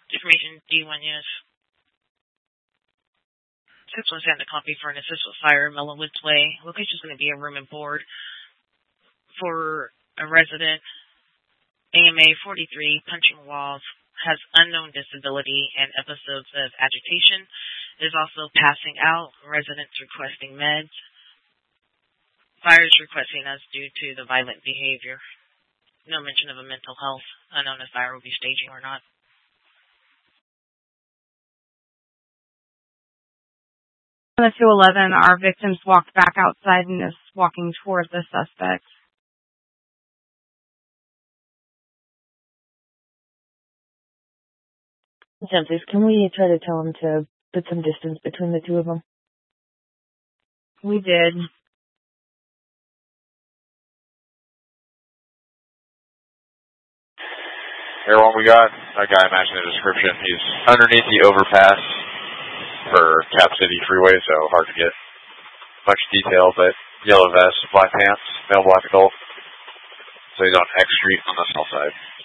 Information D1 News. 617 Coffee Furnaces with fire, Mellowwoods Way. Location is going to be a room and board for a resident. AMA 43, punching walls, has unknown disability and episodes of agitation. Is also passing out. Residents requesting meds. Fire is requesting us due to the violent behavior. No mention of a mental health. Unknown if fire will be staging or not. On the 211, our victims walked back outside and is walking toward the suspect. Please, can we try to tell him to put some distance between the two of them? We did. Everyone, we got a guy matching the description. He's underneath the overpass for Cap City Freeway, so hard to get much detail, but yellow vest, black pants, male black adult. So he's on X Street on the south side.